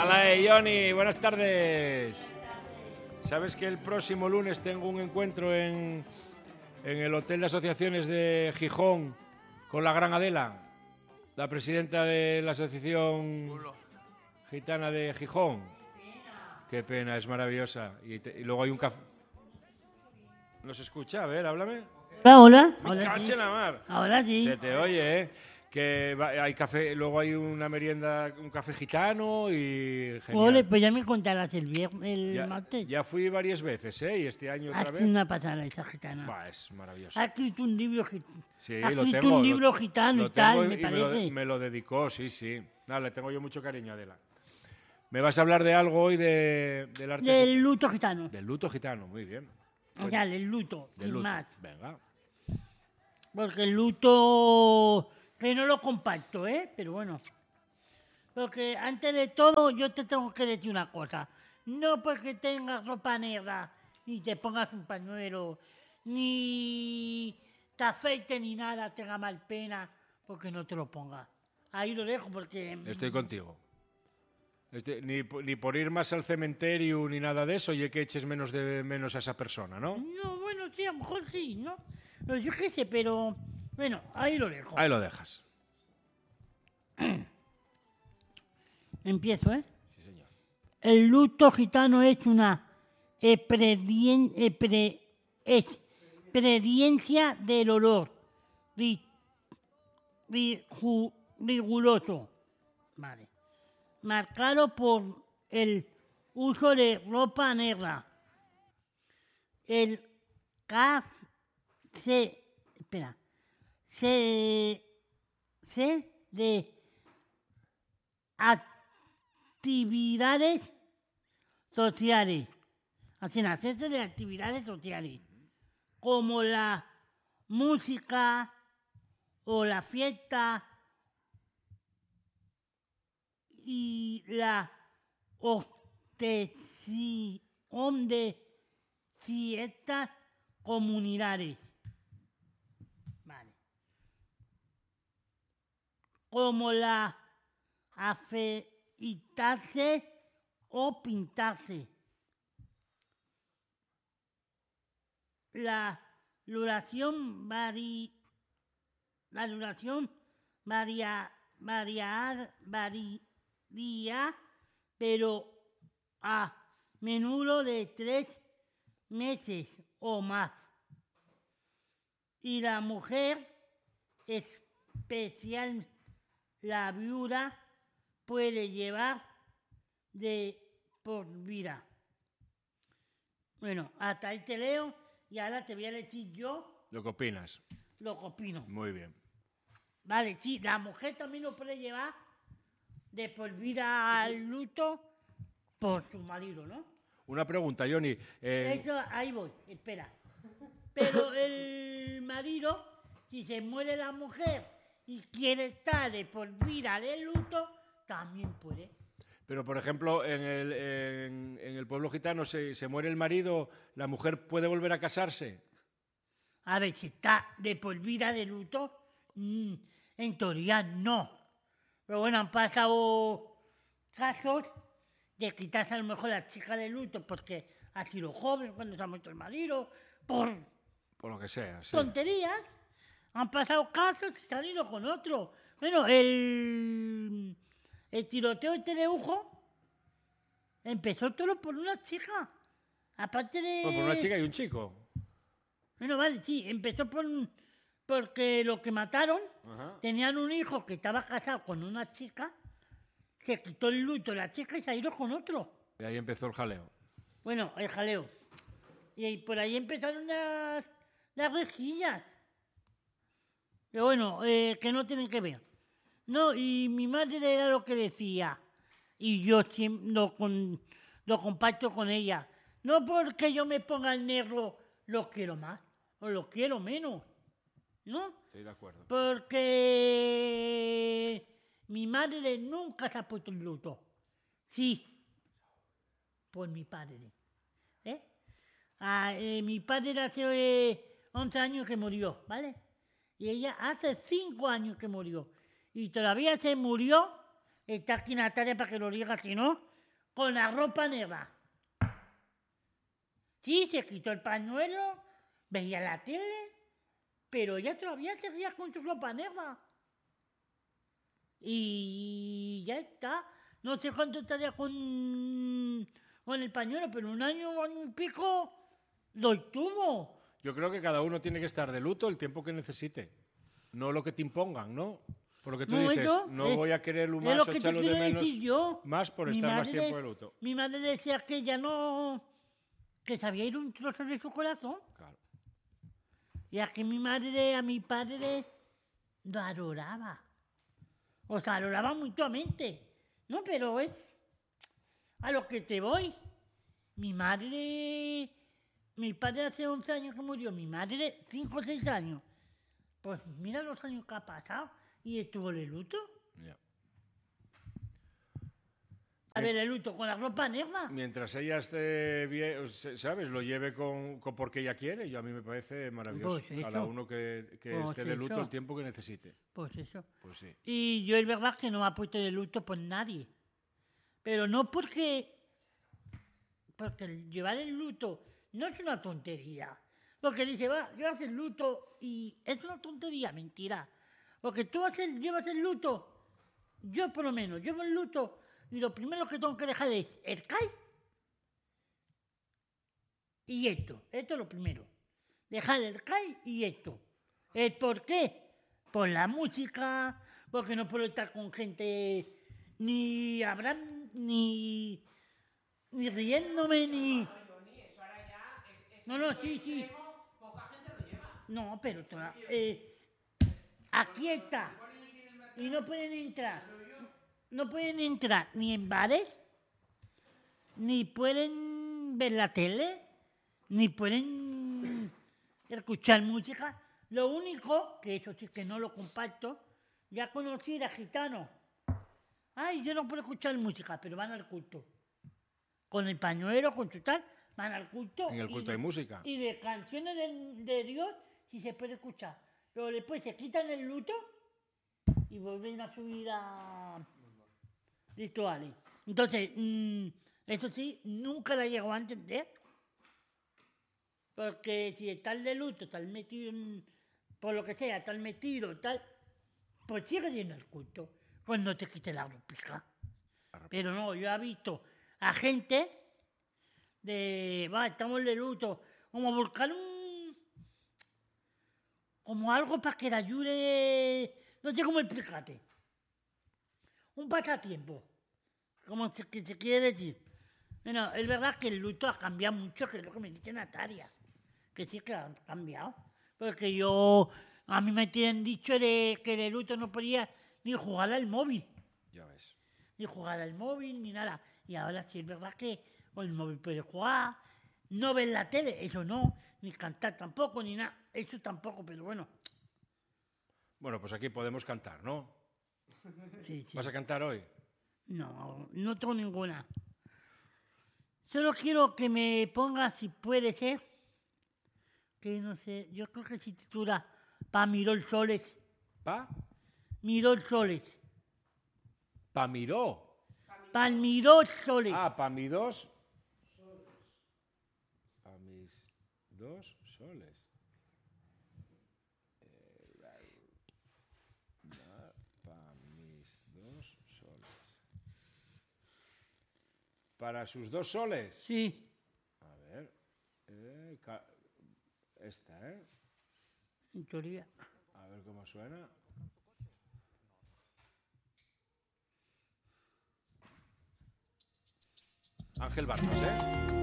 Hola, Johnny, buenas tardes. ¿Sabes que el próximo lunes tengo un encuentro en el Hotel de Asociaciones de Gijón con la gran Adela, la presidenta de la Asociación Gitana de Gijón? Qué pena, es maravillosa. Y luego hay un café. ¿No se escucha? A ver, háblame. Hola. Me Hola, cache sí. en la mar. Ahora sí. Se te oye, ¿eh? Hay café, luego hay una merienda, un café gitano y genial. Ole, pues ya me contarás el martes. Ya fui varias veces, ¿eh? Y este año otra Hace vez. una pasada esa gitana. Bah, es maravilloso. Ha escrito un libro gitano. Sí, ha lo escrito tengo. un libro gitano y tal, me parece. Me lo dedicó, sí. Nada, le tengo yo mucho cariño a Adela. ¿Me vas a hablar de algo hoy del arte? Del luto gitano. Del luto gitano, muy bien. O sea, del luto, Del sin luto. más. Venga. Porque el luto, que no lo comparto, ¿eh? Pero bueno. Porque antes de todo, yo te tengo que decir una cosa. No porque tengas ropa negra, ni te pongas un pañuelo, ni te afeites ni nada, tenga mal pena, porque no te lo pongas. Ahí lo dejo porque... Estoy contigo. Ni por ir más al cementerio ni nada de eso, y que eches menos a esa persona, ¿no? No, bueno, sí, a lo mejor sí, ¿no? Pero yo qué sé, pero... Bueno, ahí lo dejo. Ahí lo dejas. Empiezo, ¿eh? Sí, señor. El luto gitano es una experiencia del olor riguroso, vale, marcado por el uso de ropa negra, el de actividades sociales, hacerse de actividades sociales, como la música o la fiesta y la obtención de ciertas comunidades. Vale. Como la afeitarse o pintarse. La duración varía, pero a menudo de 3 meses o más. Y la mujer, especial la viuda, puede llevar de por vida. Bueno, hasta ahí te leo y ahora te voy a decir yo ¿Lo que opinas? lo que opino. Muy bien. Vale, sí, la mujer también lo puede llevar de por vida al luto por su marido, ¿no? Una pregunta, Johnny. Eso, ahí voy, espera. Pero el marido, si se muere la mujer y quiere estar de por vida de luto, también puede. Pero, por ejemplo, en el pueblo gitano se muere el marido, ¿la mujer puede volver a casarse? A ver, si está de por vida de luto, en teoría no. Pero bueno, han pasado casos de quitarse a lo mejor a la chica de luto porque ha sido joven cuando se ha muerto el marido, por Por lo que sea, sí. tonterías. Han pasado casos y se han ido con otro. Bueno, el tiroteo este de Ujo empezó todo por una chica. Aparte de... Bueno, por una chica y un chico. Bueno, vale, sí, empezó porque lo que mataron, tenían un hijo que estaba casado con una chica, se quitó el luto de la chica y se ha ido con otro. Y ahí empezó el jaleo. Bueno, el jaleo. Y por ahí empezaron las rejillas. Pero bueno, que no tienen que ver. No, y mi madre era lo que decía. Y yo siempre lo comparto con ella. No porque yo me ponga el negro lo quiero más o lo quiero menos. ¿No? Estoy de acuerdo. Porque mi madre nunca se ha puesto en luto. Sí, por mi padre. Mi padre hace 11 años que murió, ¿vale? Y ella hace 5 años que murió. Y todavía se murió. Está aquí Natalia para que lo diga, si no, con la ropa negra. Sí, se quitó el pañuelo, veía la tele, pero ella todavía seguía con su ropa negra. Y ya está. No sé cuánto estaría con el pañuelo, pero un año y pico lo tuvo. Yo creo que cada uno tiene que estar de luto el tiempo que necesite. No lo que te impongan, ¿no? Por lo que tú dices, voy a quererlo más o echarlo de menos más por estar más tiempo de luto. Mi madre decía que ya no... que sabía ir un trozo de su corazón. Claro. Y aquí mi madre, a mi padre, lo adoraba. O sea, adoraba mutuamente. No, pero es a lo que te voy. Mi padre hace 11 años que murió, mi madre 5 o 6 años. Pues mira los años que ha pasado y estuvo de luto. Yeah. A ver, el luto con la ropa negra. Mientras ella esté bien, ¿sabes? Lo lleve con porque ella quiere, y a mí me parece maravilloso. Pues cada uno que esté de luto el tiempo que necesite. Pues eso. Pues sí. Y yo es verdad que no me ha puesto de luto por nadie. Pero no porque llevar el luto no es una tontería. Porque dice, va, llevas el luto y es una tontería, mentira. Porque tú llevas el luto, yo por lo menos llevo el luto y lo primero que tengo que dejar es el CAI y esto es lo primero. Dejar el CAI y esto. ¿El por qué? Por la música, porque no puedo estar con gente ni hablando, ni riéndome, ni... No, sí. Poca gente lo lleva. No, pero aquí está. Y no pueden entrar. No pueden entrar ni en bares, ni pueden ver la tele, ni pueden escuchar música. Lo único, que eso sí que no lo comparto, ya conocí a gitanos. Ay, yo no puedo escuchar música, pero van al culto. Con el pañuelo, con su tal, van al culto. En el culto hay música. Y de canciones de Dios, sí se puede escuchar. Pero después se quitan el luto y vuelven a su vida rituales. Entonces, eso sí, nunca la llegó a entender. Porque si estás de luto, estás metido por lo que sea, estás metido, tal, pues sigue yendo al culto. Cuando te quite la ropija. Pero no, yo he visto a gente estamos de luto, como buscar como algo para que le ayude, no sé cómo explicarte, un pasatiempo, como que se quiere decir. Bueno, es verdad que el luto ha cambiado mucho, que es lo que me dice Natalia, que sí que ha cambiado, porque a mí me tienen dicho que el luto no podía ni jugar al móvil. Ya ves. Ni jugar al móvil, ni nada. Y ahora sí es verdad que con el móvil puedes jugar, no ver la tele, eso no, ni cantar tampoco, ni nada, eso tampoco, pero bueno. Bueno, pues aquí podemos cantar, ¿no? Sí. ¿Vas a cantar hoy? No tengo ninguna. Solo quiero que me pongas, si puede ser, que no sé, yo creo que se titula Pa Miró Soles. ¿Pa? Miró Soles. Pa Miró. Palmiró Soles. Ah, pa mi dos. Pa mis dos soles. Pa mis dos soles. ¿Para sus dos soles? Sí. A ver. Esta, ¿eh? En teoría. A ver cómo suena. Ángel Vargas, ¿eh?